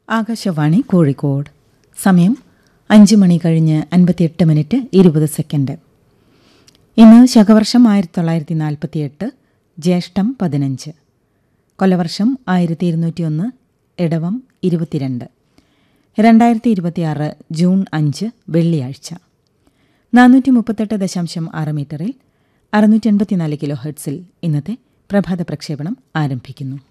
ആകാശവാണി കോഴിക്കോട്. സമയം 5 മണി കഴിഞ്ഞ് 58 minute 20 second. ഇന്ന് ശകവർഷം 1948, ജ്യേഷ്ഠം 15, കൊല്ലവർഷം 1201, ഇടവം 22, 2026 ജൂൺ 5 വെള്ളിയാഴ്ച. 438.6 മീറ്ററിൽ 684 കിലോ ഹെർട്സിൽ ഇന്നത്തെ പ്രഭാത പ്രക്ഷേപണം ആരംഭിക്കുന്നു.